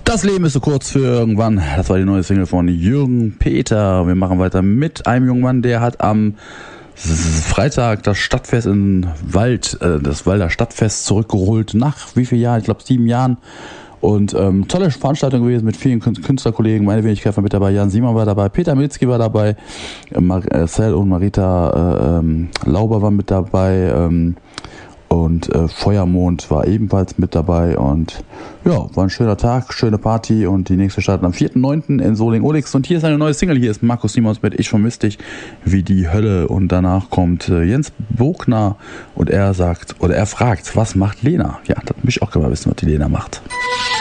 Das Leben ist so kurz für irgendwann. Das war die neue Single von Jürgen Peter. Wir machen weiter mit einem jungen Mann, der hat am Freitag das Stadtfest in Wald, das Walder Stadtfest zurückgeholt. Nach wie vielen Jahren? Ich glaube 7 Jahren. Und tolle Veranstaltung gewesen mit vielen Künstlerkollegen. Meine Wenigkeit war mit dabei, Jan Simon war dabei, Peter Milzki war dabei, Marcel und Marita Lauber waren mit dabei, und Feuermond war ebenfalls mit dabei. Und ja, war ein schöner Tag, schöne Party. Und die nächste startet am 4.9. in Soling-Olix. Und hier ist eine neue Single. Hier ist Markus Simons mit Ich vermiss dich wie die Hölle. Und danach kommt Jens Bogner und er sagt, oder er fragt, was macht Lena? Ja, das möchte ich auch gerne mal wissen, was die Lena macht.